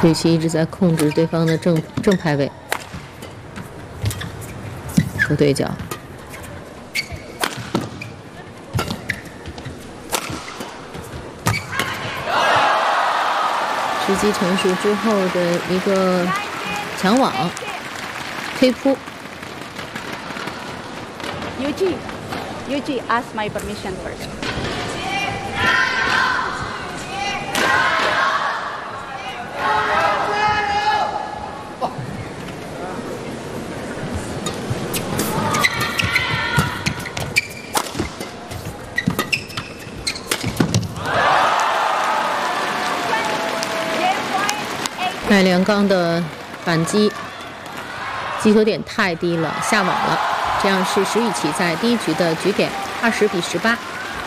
石宇奇一直在控制对方的正拍位，不对角。时机成熟之后的一个抢网推扑。 Yuji, ask my permission first. 奈良冈的反击击球点太低了，下网了。这样是石宇奇在第一局的局点，20比18。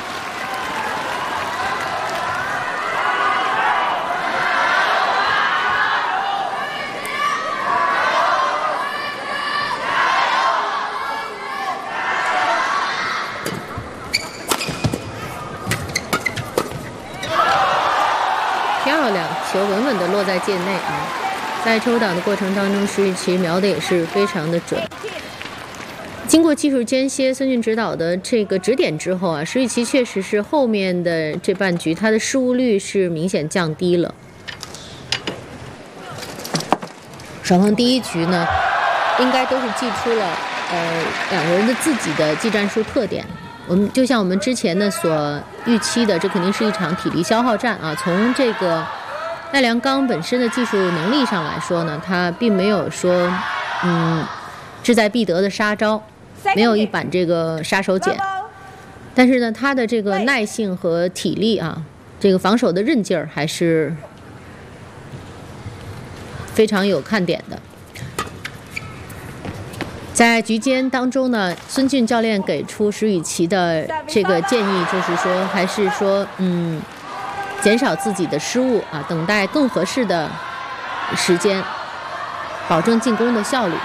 漂亮，球稳稳地落在界内啊！在抽挡的过程当中，石宇奇瞄的也是非常的准。经过技术间歇，孙俊指导的这个指点之后啊，石宇奇确实是后面的这半局他的失误率是明显降低了。双方第一局呢，应该都是祭出了两个人的自己的技战术特点。就像我们之前的所预期的，这肯定是一场体力消耗战啊。从这个奈良冈本身的技术能力上来说呢，他并没有说志在必得的杀招。没有一板这个杀手锏，但是呢，他的这个耐性和体力啊，这个防守的韧劲儿还是非常有看点的。在局间当中呢，孙俊教练给出石宇奇的这个建议，就是说，还是说，减少自己的失误啊，等待更合适的时间，保证进攻的效率。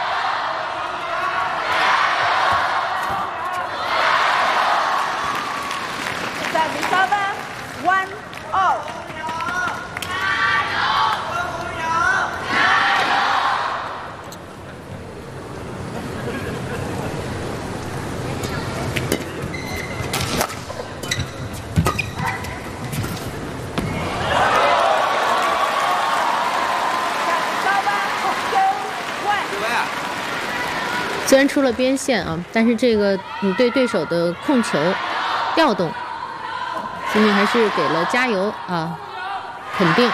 虽然出了边线啊，但是这个你对对手的控球调动，孙俊还是给了加油啊，肯定。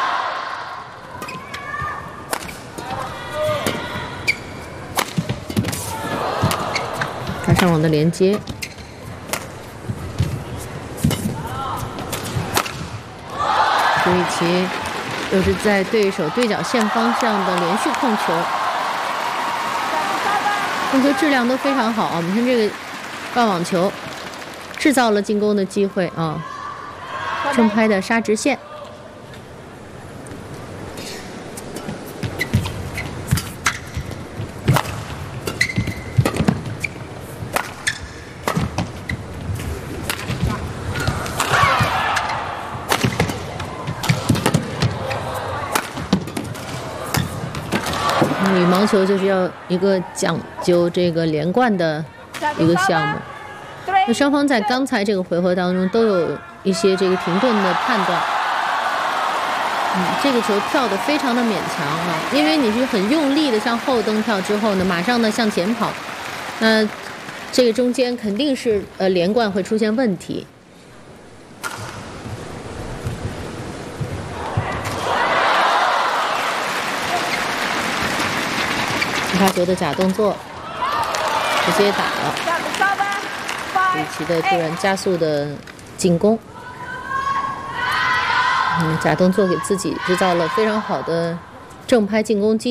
他上网的连接，石宇奇又是在对手对角线方向的连续控球。控球质量都非常好啊！我们看这个半网球，制造了进攻的机会啊！正拍的杀直线，羽毛球就是要一个讲究这个连贯的一个项目。那双方在刚才这个回合当中都有一些这个停顿的判断。这个球跳得非常的勉强啊，因为你是很用力的向后蹬跳之后呢，马上呢向前跑，那这个中间肯定是连贯会出现问题。发球的假动作，直接打了。石宇奇的突然加速的进攻，假动作给自己制造了非常好的正拍进攻机。